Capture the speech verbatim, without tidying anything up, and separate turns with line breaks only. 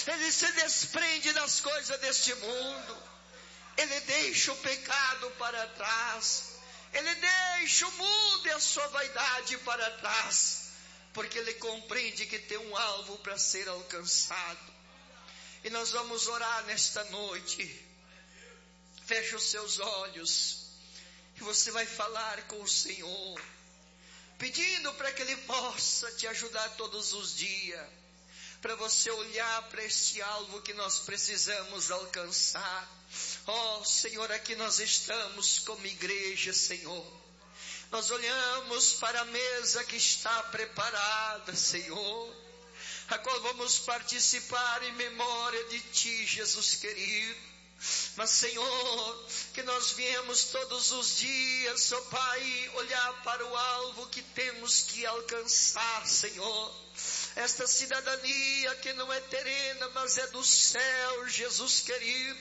ele se desprende das coisas deste mundo, ele deixa o pecado para trás, ele deixa o mundo e a sua vaidade para trás, porque ele compreende que tem um alvo para ser alcançado. E nós vamos orar nesta noite. Feche os seus olhos e você vai falar com o Senhor, pedindo para que Ele possa te ajudar todos os dias, para você olhar para este alvo que nós precisamos alcançar. Ó Senhor, aqui nós estamos como igreja, Senhor. Nós olhamos para a mesa que está preparada, Senhor, a qual vamos participar em memória de Ti, Jesus querido. Mas, Senhor, que nós viemos todos os dias, ó Pai, olhar para o alvo que temos que alcançar, Senhor. Esta cidadania que não é terrena, mas é do céu, Jesus querido.